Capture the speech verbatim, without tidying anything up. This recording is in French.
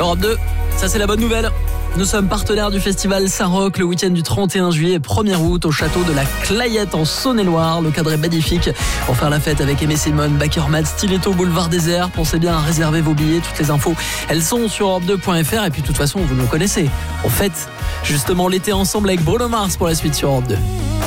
Europe deux, ça c'est la bonne nouvelle. Nous sommes partenaires du festival Saint-Roch le week-end du trente et un juillet et premier août au château de la Clayette en Saône-et-Loire. Le cadre est magnifique pour faire la fête avec Aimé Simone, Bakermat, Stiletto, Boulevard Désert. Pensez bien à réserver vos billets, toutes les infos, elles sont sur europe deux point f r. Et puis de toute façon, vous nous connaissez. On fête justement l'été ensemble avec Bruno Mars pour la suite sur Europe deux.